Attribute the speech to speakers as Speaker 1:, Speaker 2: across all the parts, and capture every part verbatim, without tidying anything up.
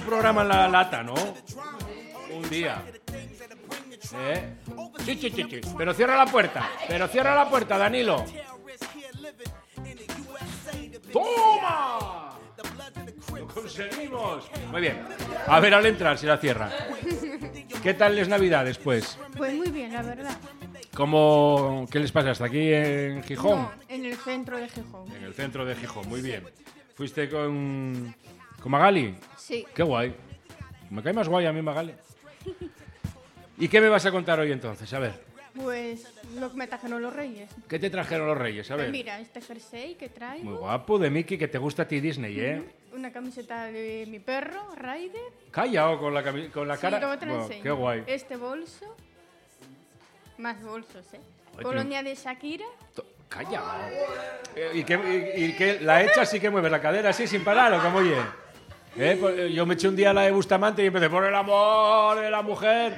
Speaker 1: Un programa en la lata, ¿no? Un día. ¿Eh? Sí, sí, sí, sí. Pero cierra la puerta. Pero cierra la puerta, Danilo. ¡Toma! ¡Lo conseguimos! Muy bien. A ver, al entrar, si la cierra. ¿Qué tal les Navidades, pues?
Speaker 2: Pues muy bien, la verdad.
Speaker 1: ¿Cómo, ¿Qué les pasa? ¿Hasta aquí en Gijón?
Speaker 2: No, en el centro de Gijón.
Speaker 1: En el centro de Gijón, muy bien. ¿Fuiste con, con Magali?
Speaker 2: Sí.
Speaker 1: Qué guay. Me cae más guay a mí Magali. ¿Y qué me vas a contar hoy entonces? A ver.
Speaker 2: Pues lo que me trajeron los reyes.
Speaker 1: ¿Qué te trajeron los reyes? A ver.
Speaker 2: Pues mira, este jersey que traigo.
Speaker 1: Muy guapo, de Mickey, que te gusta a ti Disney, ¿eh?
Speaker 2: Una camiseta de mi perro, Ryder.
Speaker 1: Callao con la, cami- con la cara.
Speaker 2: Sí, luego te lo
Speaker 1: Bueno,
Speaker 2: enseño.
Speaker 1: qué guay.
Speaker 2: Este bolso. Más bolsos, ¿eh?
Speaker 1: Ay,
Speaker 2: Colonia de Shakira.
Speaker 1: To- Callao. Eh, ¿Y qué, y, y qué- la echas así que mueves la cadera así sin parar o cómo oye? ¿Eh? Pues, eh, yo me eché un día la de Bustamante y empecé por el amor de la mujer.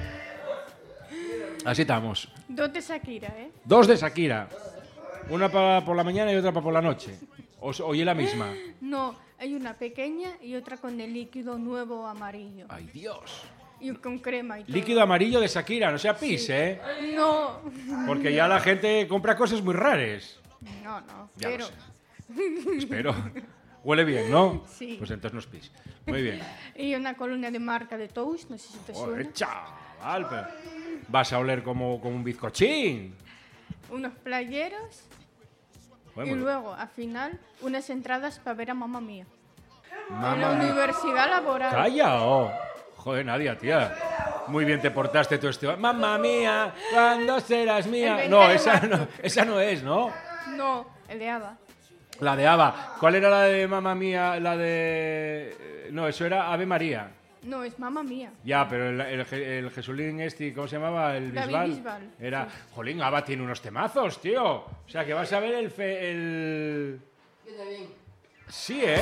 Speaker 1: Así estamos.
Speaker 2: Dos de Shakira, ¿eh?
Speaker 1: Dos de Shakira. Una para por la mañana y otra para por la noche. O, o es la misma.
Speaker 2: No, hay una pequeña y otra con el líquido nuevo amarillo.
Speaker 1: Ay, Dios.
Speaker 2: Y con crema y todo.
Speaker 1: Líquido amarillo de Shakira, no sea pis, ¿eh?
Speaker 2: No.
Speaker 1: Porque ya la gente compra cosas muy raras.
Speaker 2: No, no.
Speaker 1: Ya
Speaker 2: pero...
Speaker 1: lo sé. Espero. Huele bien, ¿no?
Speaker 2: Sí.
Speaker 1: Pues entonces no es pis. Muy bien.
Speaker 2: Y una colonia de marca de Toast, no sé si te suena.
Speaker 1: Joder, chaval, pero vas a oler como, como un bizcochín.
Speaker 2: Unos playeros.
Speaker 1: Joder,
Speaker 2: Y
Speaker 1: muy-
Speaker 2: luego, al final, unas entradas para ver a Mamma Mía. En la
Speaker 1: Mamma mía.
Speaker 2: universidad laboral.
Speaker 1: ¡Calla! Oh. Joder, Nadia, tía. Muy bien te portaste tú este. ¡Mamma mía! ¿Cuándo serás mía?
Speaker 2: El
Speaker 1: No,
Speaker 2: veinte de
Speaker 1: esa
Speaker 2: marzo.
Speaker 1: no, esa no es, ¿no?
Speaker 2: No, el de Ava.
Speaker 1: La de Ava. ¿Cuál era la de Mamma mía? La de... No, eso era Ave María.
Speaker 2: No, es Mamma Mía.
Speaker 1: Ya, pero el, el, el Jesulín este, ¿cómo se llamaba? El
Speaker 2: David
Speaker 1: Bisbal.
Speaker 2: Bisbal,
Speaker 1: Era...
Speaker 2: sí.
Speaker 1: Jolín, Ava tiene unos temazos, tío. O sea, que vas a ver el... Fe, el...
Speaker 3: Yo también.
Speaker 1: Sí, ¿eh?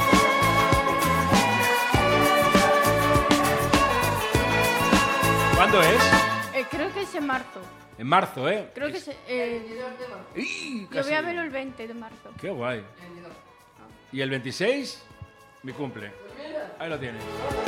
Speaker 1: ¿Cuándo es?
Speaker 2: Eh, creo que es en marzo.
Speaker 1: En marzo, ¿eh?
Speaker 2: Creo que es... eh,
Speaker 1: ¡Ih!
Speaker 2: yo
Speaker 1: Casi.
Speaker 2: voy a verlo el veinte de marzo.
Speaker 1: Qué guay. ¿Y el veintiséis? Mi cumple. Ahí lo tienes.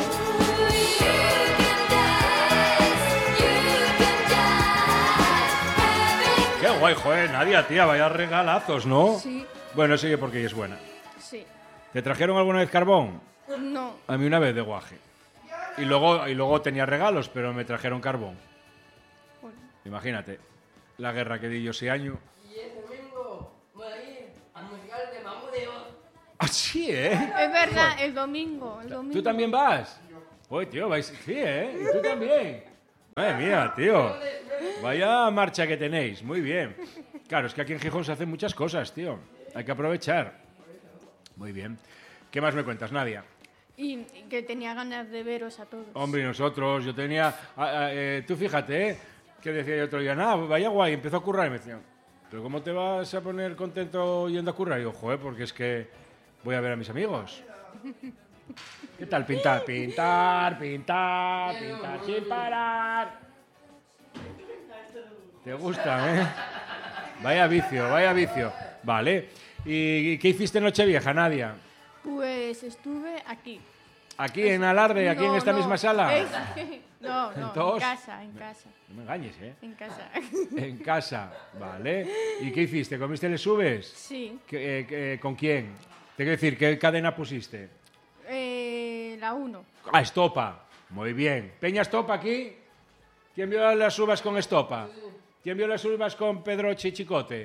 Speaker 1: Qué guay, joder, Nadia, tía, vaya regalazos, ¿no?
Speaker 2: Sí,
Speaker 1: Bueno, sigue porque ella es buena.
Speaker 2: sí.
Speaker 1: ¿Te trajeron alguna vez carbón?
Speaker 2: No,
Speaker 1: A mí una vez de guaje. Y luego, y luego tenía regalos, pero me trajeron carbón.
Speaker 2: bueno,
Speaker 1: Imagínate, la guerra que di yo ese año.
Speaker 3: Y el domingo voy a ir al musical de Mambo de Oz.
Speaker 1: Así, ¿eh?
Speaker 2: es verdad, el domingo, el domingo.
Speaker 1: ¿Tú también vas? Uy, tío, vais... Sí, ¿eh? ¿Y tú también? Madre mía, tío. Vaya marcha que tenéis. Muy bien. Claro, es que aquí en Gijón se hacen muchas cosas, tío. Hay que aprovechar. Muy bien. ¿Qué más me cuentas, Nadia?
Speaker 2: Y y que tenía ganas de veros a todos.
Speaker 1: Hombre, y nosotros, yo tenía... ah, ah, eh, tú fíjate, ¿eh? Que decía yo otro día, nada, vaya guay, empezó a currar y me decían, ¿pero cómo te vas a poner contento yendo a currar? Y yo, joder, porque es que voy a ver a mis amigos. ¿Qué tal? Pintar, pintar, pintar, pintar sin parar. ¿Te gusta, eh? Vaya vicio, vaya vicio. Vale. ¿Y qué hiciste en Nochevieja, Nadia?
Speaker 2: Pues estuve aquí.
Speaker 1: ¿Aquí en Alarde, aquí en
Speaker 2: No,
Speaker 1: esta
Speaker 2: no,
Speaker 1: misma sala?
Speaker 2: es- no, no,
Speaker 1: Dos.
Speaker 2: en casa, en casa,
Speaker 1: No me engañes, ¿eh?
Speaker 2: en casa.
Speaker 1: En casa, vale. ¿Y qué hiciste? ¿Comiste les subes?
Speaker 2: Sí,
Speaker 1: ¿Qué- eh, qué- ¿Con quién? Te quiero decir, ¿qué cadena pusiste?
Speaker 2: eh, la uno.
Speaker 1: Ah, Estopa. Muy bien. ¿Peña Estopa aquí? ¿Quién vio las uvas con Estopa? ¿Quién vio las uvas con Pedroche y Chicote?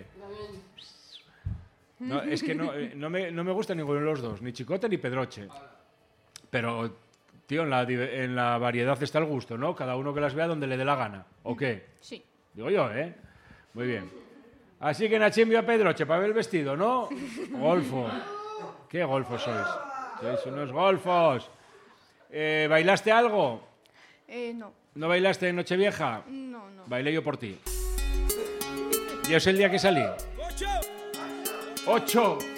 Speaker 1: No, es que no, eh, no, me, no me gusta ninguno de los dos, ni Chicote ni Pedroche. Pero, tío, en la, div- en la variedad está el gusto, ¿no? Cada uno que las vea donde le dé la gana. ¿O qué?
Speaker 2: Sí.
Speaker 1: Digo yo, ¿eh? Muy bien. Así que Nachín vio a Pedroche para ver el vestido, ¿no? Golfo. ¿Qué golfos sois? Sois unos golfos. Eh, ¿Bailaste algo?
Speaker 2: Eh, no,
Speaker 1: ¿No bailaste en Nochevieja?
Speaker 2: no, no.
Speaker 1: Bailé yo por ti. ¿Y es el día que salí? ¡Ocho!